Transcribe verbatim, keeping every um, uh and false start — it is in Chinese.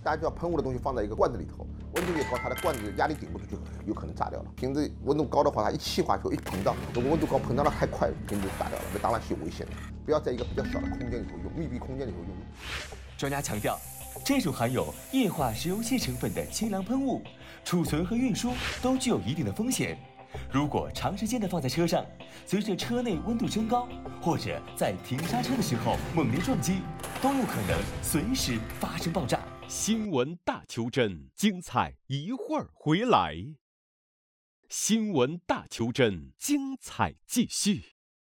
大家就要喷雾的东西放在一个罐子里头，温度越高，它的罐子压力顶不住，就有可能炸掉了。瓶子温度高的话，它一气化就一膨胀，如果温度高膨胀的太快，瓶子就炸掉了，那当然是有危险的。不要在一个比较小的空间里头用，密闭空间里头用。 专家强调，这种含有液化石油气成分的清凉喷雾，储存和运输都具有一定的风险。如果长时间的放在车上，随着车内温度升高，或者在停刹车的时候猛烈撞击，都有可能随时发生爆炸。 新闻大求真，精彩一会儿回来。新闻大求真，精彩继续。